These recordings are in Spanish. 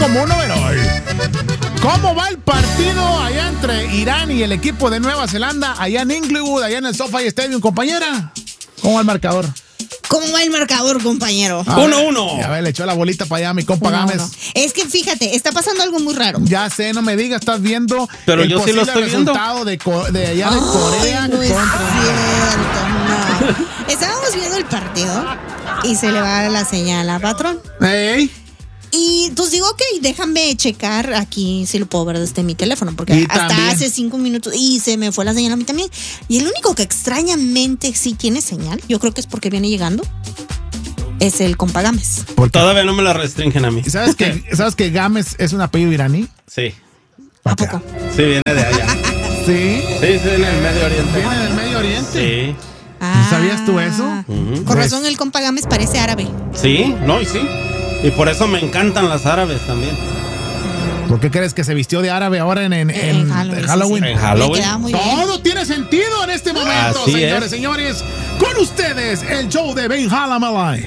como un overall. ¿Cómo va el partido allá entre Irán y el equipo de Nueva Zelanda, allá en Inglewood, allá en el SoFi Stadium, compañera? ¿Cómo va el marcador? ¿Cómo va el marcador, compañero? 1-1. Ya ve, le echó la bolita para allá a mi compa Gámez. Es que fíjate, está pasando algo muy raro. Ya sé, no me digas, estás viendo Pero el yo sí lo estoy resultado viendo. de allá de Corea. No es cierto, no. Estábamos viendo el partido y se le va la señal a patrón. ¡Ey! Y entonces digo, ok, déjame checar aquí si lo puedo ver desde mi teléfono, porque Y hasta también. hace 5 minutos y se me fue la señal a mí también. Y el único que extrañamente sí tiene señal, yo creo que es porque viene llegando, es el compa Gámez. Todavía no me la restringen a mí. ¿Sabes que Gámez es un apellido iraní? Sí. ¿A poco? Sí, viene de allá. Sí. Sí, viene del Medio Oriente. ¿Viene del Medio Oriente? Sí. ¿Sabías tú eso? Ujú. Con razón el compa Gámez parece árabe. Sí, no, y sí. Y por eso me encantan las árabes también. ¿Por qué crees que se vistió de árabe ahora en Halloween. Halloween? Sí, sí. En Halloween. Le quedaba muy bien. Todo tiene sentido en este momento, Así señores, es. señores. Con ustedes, el show de Ben Halamalai.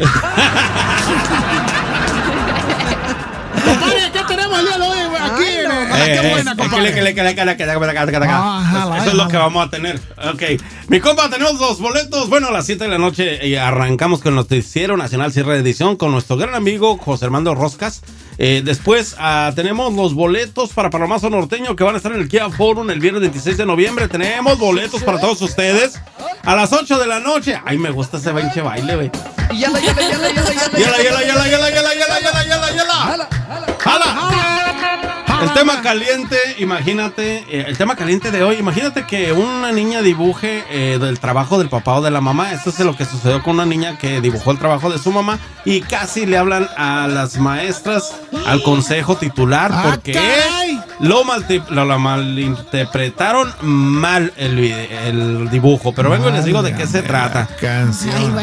Compadre, ¿qué tenemos el día de hoy aquí? ¡Qué buena, compadre! Eso es lo que vamos a tener. Ok. Mi compa, tenemos los boletos. Bueno, a las 7 de la noche arrancamos con el Noticiero Nacional Cierre de Edición con nuestro gran amigo José Armando Roscas. Después tenemos los boletos para Palomazo Norteño que van a estar en el Kia Forum el viernes 26 de noviembre. Tenemos boletos para todos ustedes a las 8 de la noche. Ay, me gusta ese benche baile, güey. Yala. El tema caliente, imagínate, el tema caliente de hoy, imagínate que una niña dibuje del trabajo del papá o de la mamá. Esto es lo que sucedió con una niña que dibujó el trabajo de su mamá y casi le hablan a las maestras, al consejo titular, porque lo malinterpretaron mal el dibujo. Pero vengo y les digo de qué se trata. Canción.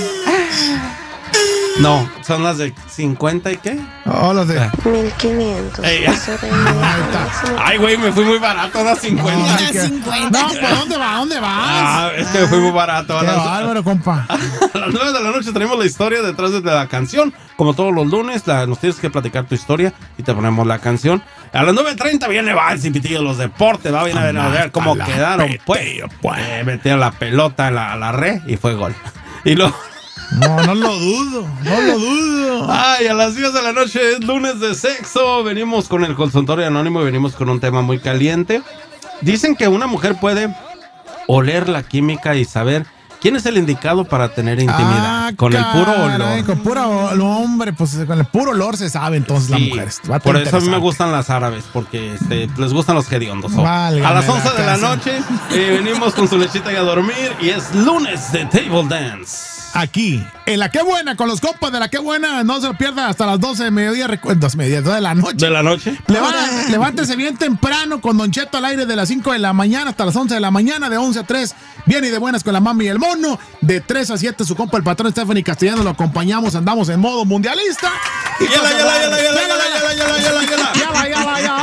No, son las de 50 y qué. Oh, los de 1500. Ay, güey, me fui muy barato a las 50. No, ¿para dónde va? ¿Dónde vas? Es que me fui muy barato. Qué bárbaro, compa. A las 9 de la noche tenemos la historia detrás de la canción. Como todos los lunes, nos tienes que platicar tu historia y te ponemos la canción. A las 9:30 viene Vals y Pitillo, los deportes. Va bien a ver cómo quedaron. Pues metieron la pelota a la red y fue gol. Y luego... No lo dudo. Ay, a las 10 de la noche es lunes de sexo. Venimos con el consultorio anónimo y venimos con un tema muy caliente. Dicen que una mujer puede oler la química y saber quién es el indicado para tener intimidad. Con el puro olor. Con puro hombre, pues con el puro olor se sabe entonces las mujeres. Por eso a mí me gustan las árabes, porque les gustan los hediondos. A las 11 de la noche venimos con su lechita y a dormir y es lunes de Table Dance. Aquí, en La Qué Buena, con los compas de La Qué Buena, no se lo pierda hasta las 12 de mediodía, 2 de la noche. ¿De la noche? Levántese bien temprano con Don Cheto al aire de las 5 de la mañana hasta las 11 de la mañana, de 11 a 3, bien y de buenas con la mami y el mono, de 3 a 7 su compa el patrón Stephanie Castellano, lo acompañamos, andamos en modo mundialista. ¡Yala!